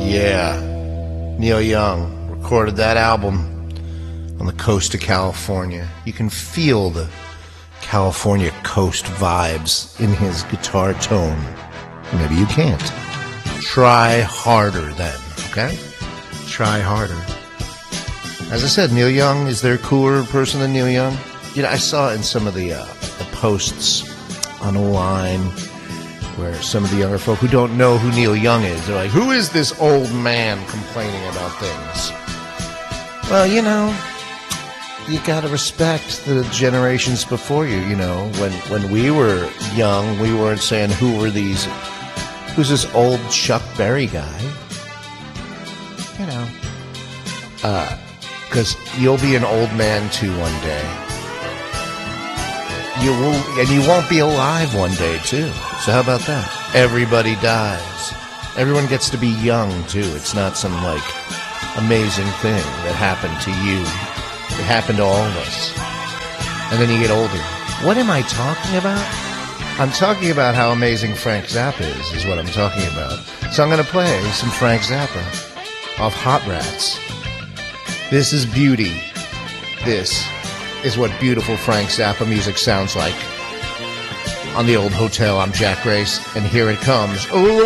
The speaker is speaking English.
Yeah. Neil Young recorded that album on the coast of California. You can feel the California coast vibes in his guitar tone. Maybe you can't. Try harder then, okay? Try harder. As I said, Neil Young, is there a cooler person than Neil Young? You know, I saw in some of the posts online where some of the younger folk who don't know who Neil Young is, they're like, who is this old man complaining about things? Well, you know, you gotta respect the generations before you, you know. When we were young, we weren't saying who's this old Chuck Berry guy? You know. Because you'll be an old man too one day. You will, and you won't be alive one day too. So how about that? Everybody dies. Everyone gets to be young too. It's not some like amazing thing that happened to you. It happened to all of us. And then you get older. What am I talking about? I'm talking about how amazing Frank Zappa is what I'm talking about. So I'm going to play some Frank Zappa off Hot Rats. This is beauty. This is what beautiful Frank Zappa music sounds like. On the Old Hotel, I'm Jack Grace, and here it comes. Ooh.